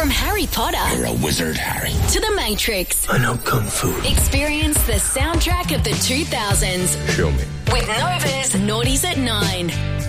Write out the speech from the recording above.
From Harry Potter. You're a wizard, Harry. To The Matrix. I know Kung Fu. Experience the soundtrack of the 2000s. Show me. With Nova's Naughties at 9.